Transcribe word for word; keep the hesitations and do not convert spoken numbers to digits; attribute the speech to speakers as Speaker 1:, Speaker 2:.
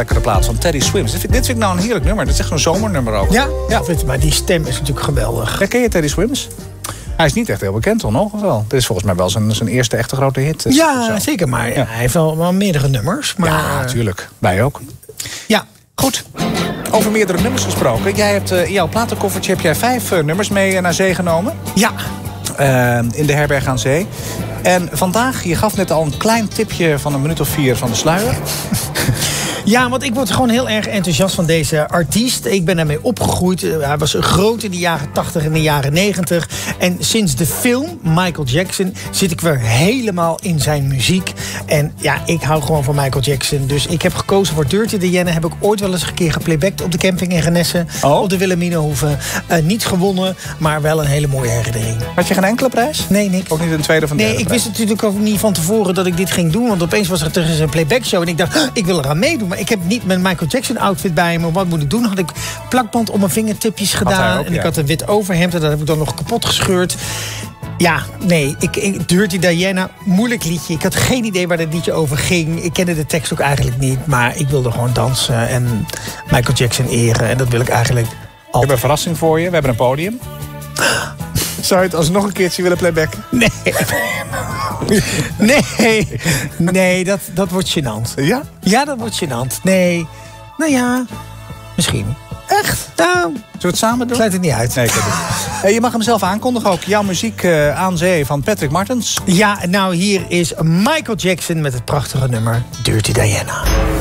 Speaker 1: lekkere plaat van Teddy Swims. Dit vind, dit vind ik nou een heerlijk nummer. Dit is echt zo'n zomernummer ook.
Speaker 2: Ja? Ja. Maar die stem is natuurlijk geweldig.
Speaker 1: Ja, ken je Teddy Swims? Hij is niet echt heel bekend, toch nog? Of wel? Dit is volgens mij wel zijn, zijn eerste echte grote hit.
Speaker 2: Ja, zeker. Maar ja. hij heeft wel, wel meerdere nummers. Maar,
Speaker 1: ja, natuurlijk. Wij ook.
Speaker 2: Ja.
Speaker 1: Goed. Over meerdere nummers gesproken. Jij hebt uh, in jouw platenkoffertje heb jij vijf uh, nummers mee uh, naar zee genomen.
Speaker 2: Ja.
Speaker 1: Uh, in de herberg aan zee. En vandaag, je gaf net al een klein tipje van een minuut of vier van de sluier.
Speaker 2: Ja, want ik word gewoon heel erg enthousiast van deze artiest. Ik ben ermee opgegroeid. Hij was groot in de jaren tachtig en de jaren negentig. En sinds de film Michael Jackson zit ik weer helemaal in zijn muziek. En ja, ik hou gewoon van Michael Jackson. Dus ik heb gekozen voor Dirty Diana. Heb ik ooit wel eens een keer geplaybacked op de camping in Renesse. Oh. Op de Wilhelminahoeve. Uh, niet gewonnen, maar wel een hele mooie herinnering.
Speaker 1: Had je geen enkele prijs?
Speaker 2: Nee, niks.
Speaker 1: Ook niet een tweede van de
Speaker 2: Nee, ik
Speaker 1: prijs.
Speaker 2: wist natuurlijk ook niet van tevoren dat ik dit ging doen. Want opeens was er tegen een playback show. En ik dacht, ik wil eraan meedoen. Maar ik heb niet mijn Michael Jackson outfit bij me. Wat moet ik doen? Had ik plakband om mijn vingertipjes gedaan. Ook, en ik ja. had een wit overhemd. En dat heb ik dan nog kapot gescheurd. Ja, nee. Ik, ik, Dirty Diana, moeilijk liedje. Ik had geen idee waar dat liedje over ging. Ik kende de tekst ook eigenlijk niet. Maar ik wilde gewoon dansen en Michael Jackson eren. En dat wil ik eigenlijk altijd.
Speaker 1: Ik heb een verrassing voor je. We hebben een podium. Zou je het alsnog een keertje willen playbacken?
Speaker 2: Nee. Nee. Nee, dat, dat wordt gênant.
Speaker 1: Ja?
Speaker 2: Ja, dat wordt gênant. Nee. Nou ja, misschien.
Speaker 1: Echt?
Speaker 2: Nou,
Speaker 1: zullen we het samen doen?
Speaker 2: Ik sluit het niet uit.
Speaker 1: Nee, ik heb het. Hey, je mag hem zelf aankondigen ook. Jouw muziek uh, aan zee van Patrick Martens.
Speaker 2: Ja, nou hier is Michael Jackson met het prachtige nummer Dirty Diana.